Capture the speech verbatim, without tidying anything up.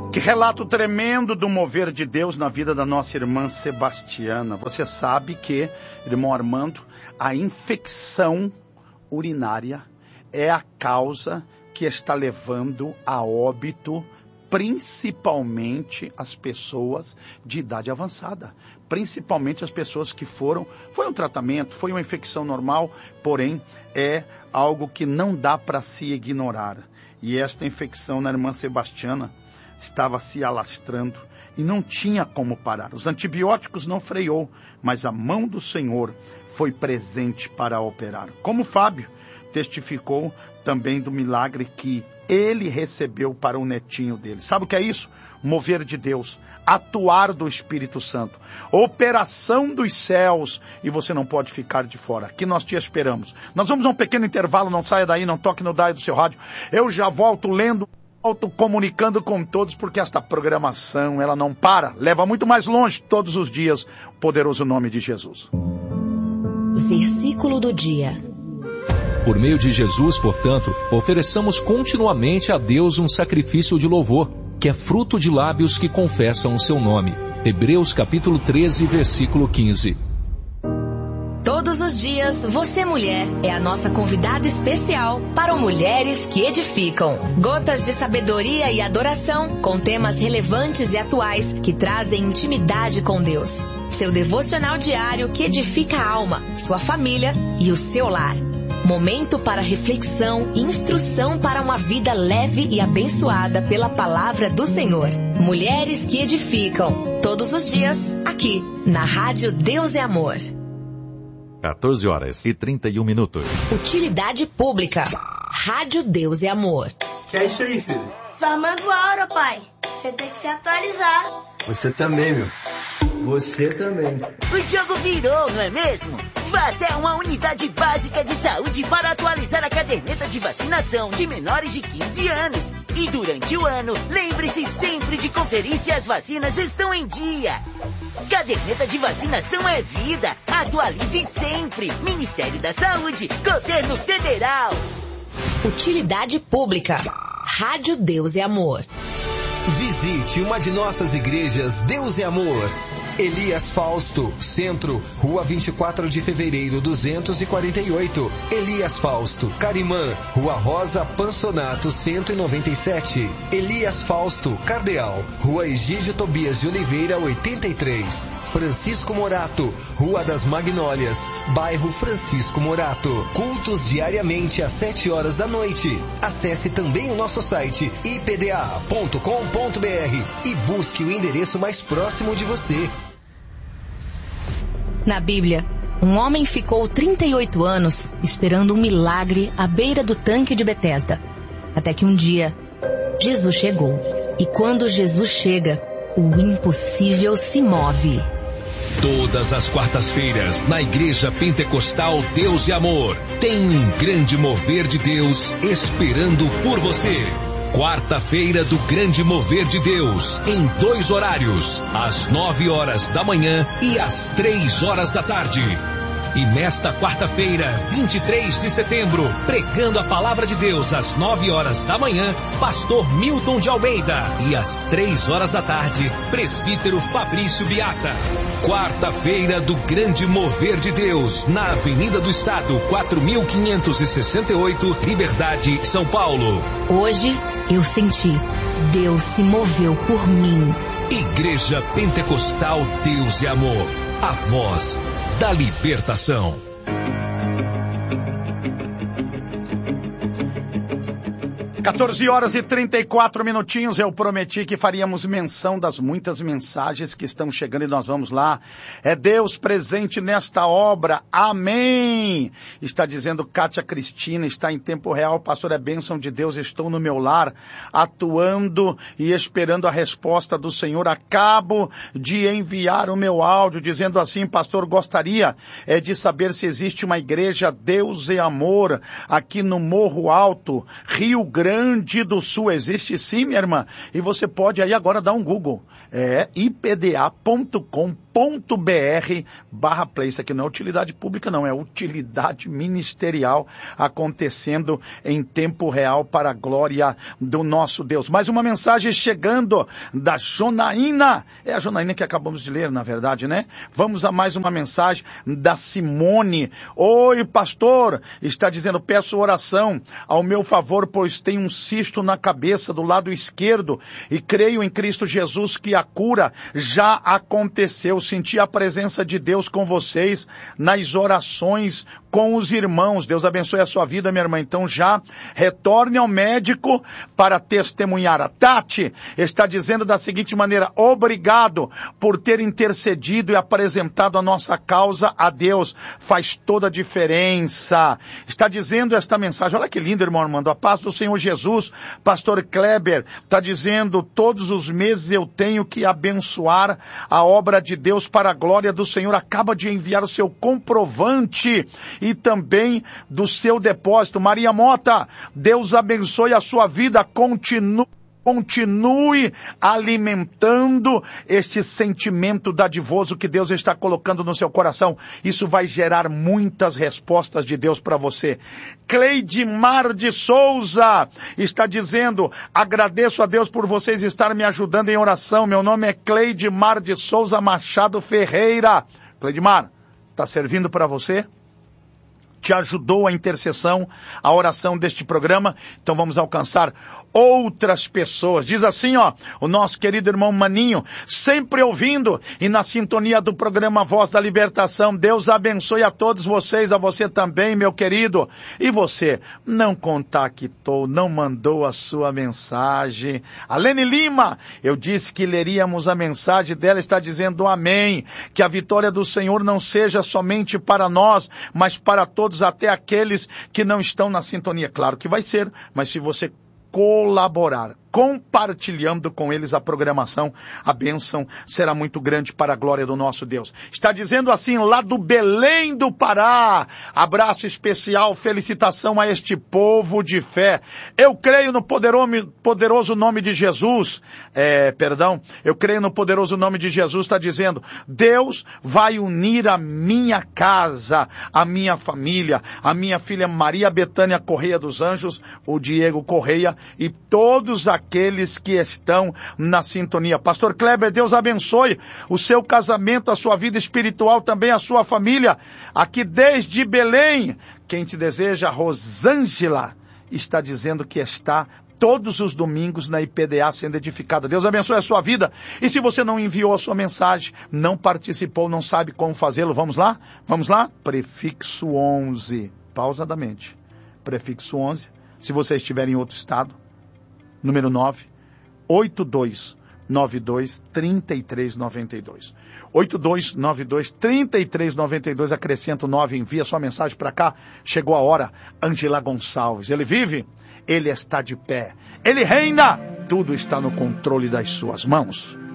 Que relato tremendo do mover de Deus na vida da nossa irmã Sebastiana. Você sabe que, irmão Armando, a infecção urinária é a causa que está levando a óbito principalmente as pessoas de idade avançada. Principalmente as pessoas que foram... Foi um tratamento, foi uma infecção normal, porém é algo que não dá para se ignorar. E esta infecção na irmã Sebastiana estava se alastrando e não tinha como parar. Os antibióticos não freou, mas a mão do Senhor foi presente para operar. Como Fábio testificou também do milagre que ele recebeu para o netinho dele. Sabe o que é isso? Mover de Deus, atuar do Espírito Santo, operação dos céus, e você não pode ficar de fora. Aqui nós te esperamos. Nós vamos a um pequeno intervalo, não saia daí, não toque no dial do seu rádio. Eu já volto lendo, volto comunicando com todos, porque esta programação, ela não para, leva muito mais longe todos os dias, o poderoso nome de Jesus. Versículo do dia. Por meio de Jesus, portanto, ofereçamos continuamente a Deus um sacrifício de louvor, que é fruto de lábios que confessam o seu nome. Hebreus capítulo treze, versículo quinze. Todos os dias, você mulher é a nossa convidada especial para o Mulheres que Edificam. Gotas de sabedoria e adoração com temas relevantes e atuais que trazem intimidade com Deus. Seu devocional diário que edifica a alma, sua família e o seu lar. Momento para reflexão e instrução para uma vida leve e abençoada pela palavra do Senhor. Mulheres que Edificam. Todos os dias, aqui, na Rádio Deus é Amor. quatorze horas e trinta e um minutos. Utilidade pública. Rádio Deus é Amor. Que é isso aí, filho? Formando a hora, pai. Você tem que se atualizar. Você também, meu. Você também. O jogo virou, não é mesmo? Vá até uma unidade básica de saúde para atualizar a caderneta de vacinação de menores de quinze anos. E durante o ano, lembre-se sempre de conferir se as vacinas estão em dia. Caderneta de vacinação é vida. Atualize sempre. Ministério da Saúde, Governo Federal. Utilidade pública. Rádio Deus é Amor. Visite uma de nossas igrejas Deus é Amor. Elias Fausto, Centro, Rua vinte e quatro de Fevereiro, duzentos e quarenta e oito. Elias Fausto, Carimã, Rua Rosa Pansonato, cento e noventa e sete. Elias Fausto, Cardeal, Rua Egídio Tobias de Oliveira, oitenta e três. Francisco Morato, Rua das Magnólias, bairro Francisco Morato. Cultos diariamente às sete horas da noite. Acesse também o nosso site i p d a ponto com ponto b r e busque o endereço mais próximo de você. Na Bíblia, um homem ficou trinta e oito anos esperando um milagre à beira do tanque de Betesda. Até que um dia, Jesus chegou. E quando Jesus chega, o impossível se move. Todas as quartas-feiras, na Igreja Pentecostal Deus e Amor, tem um grande mover de Deus esperando por você. Quarta-feira do Grande Mover de Deus, em dois horários, às nove horas da manhã e às três horas da tarde. E nesta quarta-feira, vinte e três de setembro, pregando a palavra de Deus às nove horas da manhã, pastor Milton de Almeida. E às três horas da tarde, presbítero Fabrício Biata. Quarta-feira do Grande Mover de Deus, na Avenida do Estado, quatro mil quinhentos e sessenta e oito, Liberdade, São Paulo. Hoje, eu senti, Deus se moveu por mim. Igreja Pentecostal Deus e Amor, a voz da libertação. quatorze horas e trinta e quatro minutinhos, eu prometi que faríamos menção das muitas mensagens que estão chegando e nós vamos lá. É Deus presente nesta obra, amém! Está dizendo Kátia Cristina, está em tempo real, pastor, é bênção de Deus, estou no meu lar, atuando e esperando a resposta do Senhor. Acabo de enviar o meu áudio, dizendo assim, pastor, gostaria é, de saber se existe uma igreja Deus e Amor aqui no Morro Alto, Rio Grande do Sul. Existe sim, minha irmã, e você pode aí agora dar um Google, é i p d a ponto com ponto ponto br barra play. Isso aqui não é utilidade pública, não, é utilidade ministerial acontecendo em tempo real para a glória do nosso Deus. Mais uma mensagem chegando da Jonaína. É a Jonaína que acabamos de ler, na verdade, né? Vamos a mais uma mensagem da Simone. Oi, pastor, está dizendo, peço oração ao meu favor, pois tenho um cisto na cabeça do lado esquerdo e creio em Cristo Jesus que a cura já aconteceu. Senti a presença de Deus com vocês nas orações com os irmãos. Deus abençoe a sua vida, minha irmã. Então já retorne ao médico para testemunhar. A Tati está dizendo da seguinte maneira, obrigado por ter intercedido e apresentado a nossa causa a Deus. Faz toda a diferença. Está dizendo esta mensagem, olha que lindo, irmão Armando, a paz do Senhor Jesus. Pastor Kleber está dizendo, todos os meses eu tenho que abençoar a obra de Deus para a glória do Senhor. Acaba de enviar o seu comprovante e também do seu depósito. Maria Mota, Deus abençoe a sua vida, continue. Continue alimentando este sentimento dadivoso que Deus está colocando no seu coração. Isso vai gerar muitas respostas de Deus para você. Cleidmar de Souza está dizendo, agradeço a Deus por vocês estarem me ajudando em oração. Meu nome é Cleidmar de Souza Machado Ferreira. Cleidmar, está servindo para você? Te ajudou a intercessão, a oração deste programa? Então vamos alcançar outras pessoas. Diz assim, ó, o nosso querido irmão Maninho, sempre ouvindo e na sintonia do programa Voz da Libertação. Deus abençoe a todos vocês, a você também, meu querido. E você não contactou, não mandou a sua mensagem. A Lene Lima, eu disse que leríamos a mensagem dela, está dizendo amém. Que a vitória do Senhor não seja somente para nós, mas para todos, até aqueles que não estão na sintonia. Claro que vai ser, mas se você colaborar, compartilhando com eles a programação, a bênção será muito grande para a glória do nosso Deus. Está dizendo assim, lá do Belém do Pará, abraço especial, felicitação a este povo de fé. Eu creio no poderoso, poderoso nome de Jesus, é, perdão, eu creio no poderoso nome de Jesus, está dizendo, Deus vai unir a minha casa, a minha família, a minha filha Maria Betânia Correia dos Anjos, o Diego Correia e todos aqueles que estão na sintonia. Pastor Kleber, Deus abençoe o seu casamento, a sua vida espiritual, também a sua família. Aqui desde Belém, quem te deseja, Rosângela, está dizendo que está todos os domingos na I P D A sendo edificada. Deus abençoe a sua vida. E se você não enviou a sua mensagem, não participou, não sabe como fazê-lo, vamos lá? Vamos lá? Prefixo onze, pausadamente. Prefixo onze, se você estiver em outro estado, número nove, oito dois nove dois, três três nove dois. oito dois nove dois, três três nove dois, acrescenta o nove, envia sua mensagem para cá. Chegou a hora. Angela Gonçalves, ele vive, ele está de pé, ele reina, tudo está no controle das suas mãos.